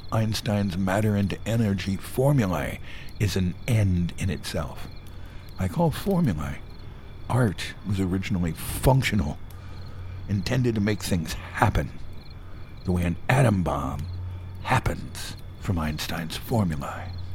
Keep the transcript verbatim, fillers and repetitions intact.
Einstein's matter and energy formulae is an end in itself. I call formulae. Art was originally functional, intended to make things happen, the way an atom bomb happens from Einstein's formulae.